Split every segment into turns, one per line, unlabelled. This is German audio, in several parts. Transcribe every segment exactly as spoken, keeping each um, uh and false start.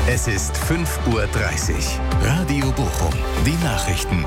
Es ist fünf Uhr dreißig. Radio Bochum. Die Nachrichten.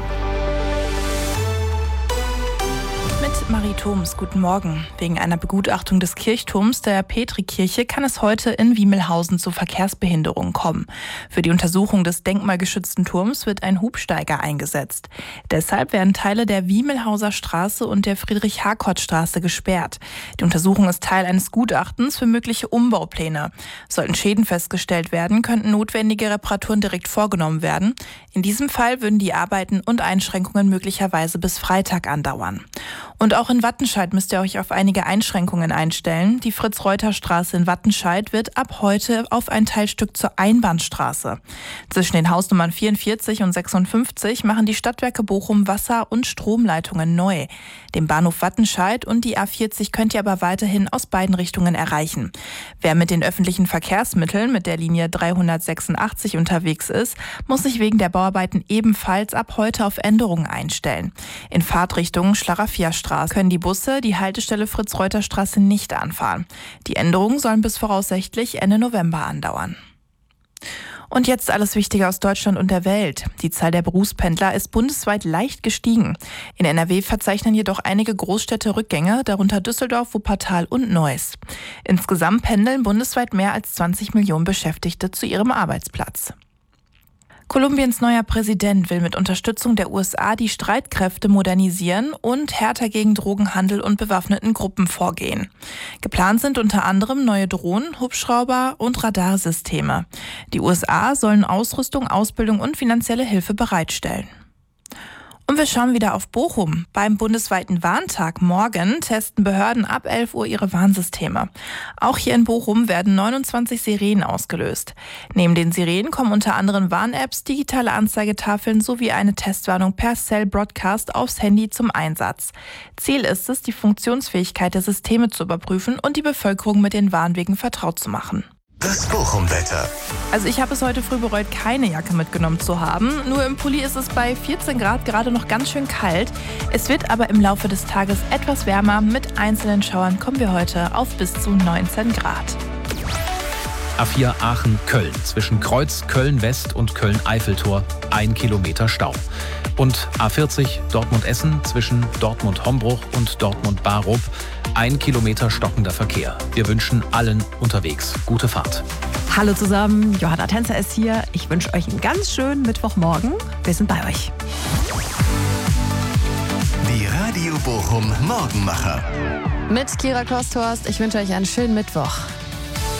Mit Marie Thoms, guten Morgen. Wegen einer Begutachtung des Kirchturms der Petrikirche kann es heute in Wiemelhausen zu Verkehrsbehinderungen kommen. Für die Untersuchung des denkmalgeschützten Turms wird ein Hubsteiger eingesetzt. Deshalb werden Teile der Wiemelhauser Straße und der Friedrich-Harkort-Straße gesperrt. Die Untersuchung ist Teil eines Gutachtens für mögliche Umbaupläne. Sollten Schäden festgestellt werden, könnten notwendige Reparaturen direkt vorgenommen werden. In diesem Fall würden die Arbeiten und Einschränkungen möglicherweise bis Freitag andauern. Und auch in Wattenscheid müsst ihr euch auf einige Einschränkungen einstellen. Die Fritz-Reuter-Straße in Wattenscheid wird ab heute auf ein Teilstück zur Einbahnstraße. Zwischen den Hausnummern vierundvierzig und sechsundfünfzig machen die Stadtwerke Bochum Wasser- und Stromleitungen neu. Den Bahnhof Wattenscheid und die A vierzig könnt ihr aber weiterhin aus beiden Richtungen erreichen. Wer mit den öffentlichen Verkehrsmitteln mit der Linie dreihundertsechsundachtzig unterwegs ist, muss sich wegen der Bauarbeiten ebenfalls ab heute auf Änderungen einstellen. In Fahrtrichtung Schlaraffia-Straße können die Busse die Haltestelle Fritz-Reuter-Straße nicht anfahren. Die Änderungen sollen bis voraussichtlich Ende November andauern. Und jetzt alles Wichtige aus Deutschland und der Welt. Die Zahl der Berufspendler ist bundesweit leicht gestiegen. In N R W verzeichnen jedoch einige Großstädte Rückgänge, darunter Düsseldorf, Wuppertal und Neuss. Insgesamt pendeln bundesweit mehr als zwanzig Millionen Beschäftigte zu ihrem Arbeitsplatz. Kolumbiens neuer Präsident will mit Unterstützung der U S A die Streitkräfte modernisieren und härter gegen Drogenhandel und bewaffneten Gruppen vorgehen. Geplant sind unter anderem neue Drohnen, Hubschrauber und Radarsysteme. Die U S A sollen Ausrüstung, Ausbildung und finanzielle Hilfe bereitstellen. Und wir schauen wieder auf Bochum. Beim bundesweiten Warntag morgen testen Behörden ab elf Uhr ihre Warnsysteme. Auch hier in Bochum werden neunundzwanzig Sirenen ausgelöst. Neben den Sirenen kommen unter anderem Warn-Apps, digitale Anzeigetafeln sowie eine Testwarnung per Cell Broadcast aufs Handy zum Einsatz. Ziel ist es, die Funktionsfähigkeit der Systeme zu überprüfen und die Bevölkerung mit den Warnwegen vertraut zu machen.
Das Bochum-Wetter.
Also ich habe es heute früh bereut, keine Jacke mitgenommen zu haben. Nur im Pulli ist es bei vierzehn Grad gerade noch ganz schön kalt. Es wird aber im Laufe des Tages etwas wärmer. Mit einzelnen Schauern kommen wir heute auf bis zu neunzehn Grad.
A vier Aachen-Köln. Zwischen Kreuz, Köln-West und Köln-Eiffeltor ein Kilometer Stau. Und A vierzig Dortmund-Essen zwischen Dortmund-Hombruch und Dortmund-Barup ein Kilometer stockender Verkehr. Wir wünschen allen unterwegs gute Fahrt.
Hallo zusammen, Johanna Tänzer ist hier. Ich wünsche euch einen ganz schönen Mittwochmorgen. Wir sind bei euch.
Die Radio Bochum Morgenmacher.
Mit Kira Kosthorst. Ich wünsche euch einen schönen Mittwoch.